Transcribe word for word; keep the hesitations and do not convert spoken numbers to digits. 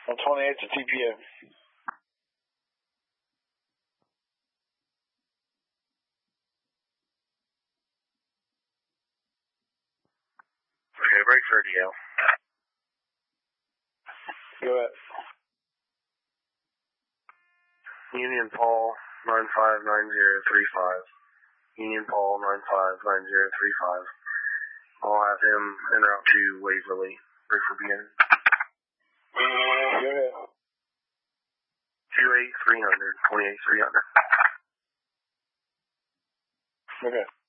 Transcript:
On twenty-eighth to T P A. Okay, break for D L. Go ahead. Union Paul, nine five nine zero three five. Union Paul, nine five nine zero three five. I'll have him en route to Waverly. Break for beginning. Go ahead. two eight three hundred, twenty-eight three hundred. Okay.